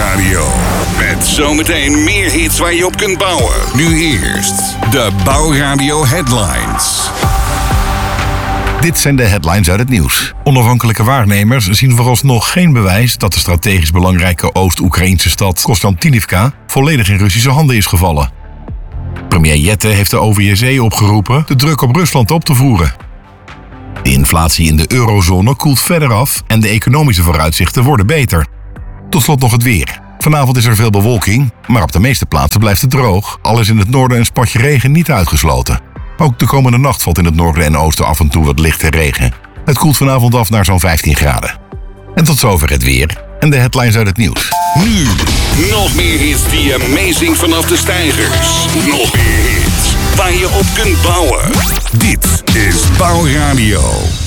Bouwradio. Met zometeen meer hits waar je op kunt bouwen. Nu eerst de Bouwradio Headlines. Dit zijn de headlines uit het nieuws. Onafhankelijke waarnemers zien vooralsnog geen bewijs dat de strategisch belangrijke Oost-Oekraïnse stad Konstantinivka volledig in Russische handen is gevallen. Premier Jette heeft de OVSE opgeroepen de druk op Rusland op te voeren. De inflatie in de eurozone koelt verder af en de economische vooruitzichten worden beter. Tot slot nog het weer. Vanavond is er veel bewolking, maar op de meeste plaatsen blijft het droog, al is in het noorden een spatje regen niet uitgesloten. Ook de komende nacht valt in het noorden en oosten af en toe wat lichte regen. Het koelt vanavond af naar zo'n 15 graden. En tot zover het weer en de headlines uit het nieuws. Nu nog meer hits die amazing vanaf de steigers. Nog meer hits waar je op kunt bouwen. Dit is Bouwradio.